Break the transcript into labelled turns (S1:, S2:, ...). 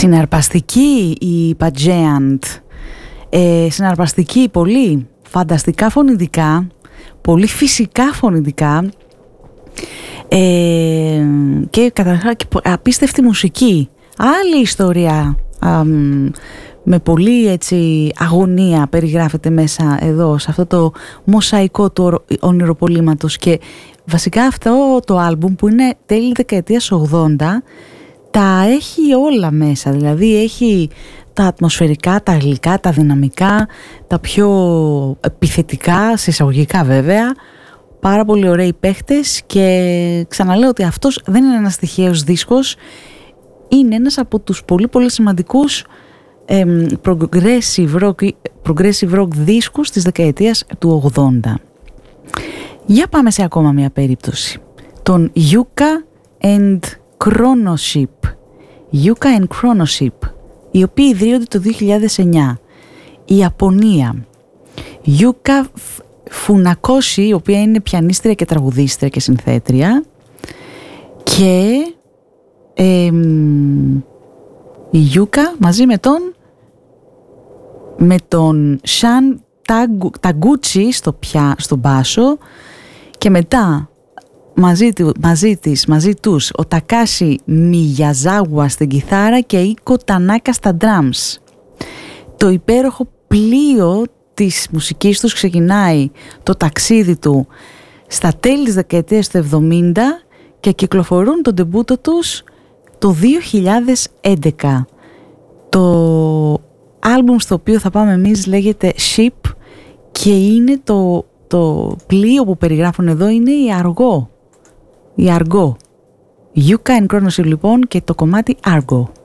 S1: Συναρπαστική η Pageant, συναρπαστική, πολύ φανταστικά φωνητικά, πολύ φυσικά φωνητικά και καταρχάς απίστευτη μουσική. Άλλη ιστορία, με πολύ έτσι αγωνία περιγράφεται μέσα εδώ σε αυτό το μοσαϊκό του ονειροπολίματος. Και βασικά αυτό το άλμπουμ που είναι τέλη δεκαετίας 80 τα έχει όλα μέσα, δηλαδή έχει τα ατμοσφαιρικά, τα γλυκά, τα δυναμικά, τα πιο επιθετικά, σε εισαγωγικά βέβαια, πάρα πολύ ωραίοι παίχτες. Και ξαναλέω ότι αυτός δεν είναι ένας τυχαίος δίσκος, είναι ένας από τους πολύ πολύ σημαντικούς progressive rock δίσκους της δεκαετίας του 80. Για πάμε σε ακόμα μια περίπτωση, τον Yuka and Chronoship, Yuka and Chronoship, οι οποίοι ιδρύονται το 2009. Η Ιαπωνία. Yuka Funakoshi, η οποία είναι πιανίστρια και τραγουδίστρια και συνθέτρια, και η Yuka μαζί με τον Shan Taguchi στο μπάσο, και μετά μαζί τους ο Takashi Miyazawa στην κιθάρα και Iko Tanaka στα drums. Το υπέροχο πλοίο της μουσικής τους ξεκινάει το ταξίδι του στα τέλη της δεκαετίας του 70 και κυκλοφορούν τον ντεμπούτο τους το 2011. Το άλμπουμ στο οποίο θα πάμε εμείς λέγεται Ship και είναι το πλοίο που περιγράφουν εδώ είναι η Argo. Η Argo. Yuka and Chronoship λοιπόν, και το κομμάτι Argo.